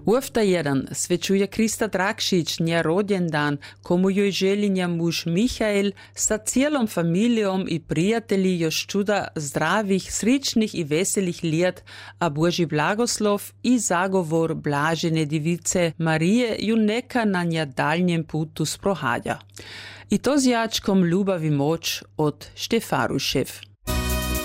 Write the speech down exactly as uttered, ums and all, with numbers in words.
Ufta jedan svečuje Krista Drakšić, nje rođendan, komu joj želi njen muž Mihael sa cijelom familijom i prijatelji još čuda zdravih, sričnih i veselih lijet, a Božji blagoslov i zagovor blažene divice Marije ju neka na nja daljnjem putu sprohadja. I to z jačkom ljubav i moć od Štefarušev.